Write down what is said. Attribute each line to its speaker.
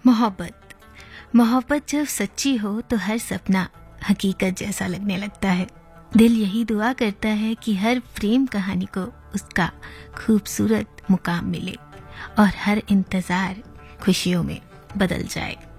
Speaker 1: मोहब्बत मोहब्बत जब सच्ची हो तो हर सपना हकीकत जैसा लगने लगता है। दिल यही दुआ करता है कि हर प्रेम कहानी को उसका खूबसूरत मुकाम मिले और हर इंतजार खुशियों में बदल जाए।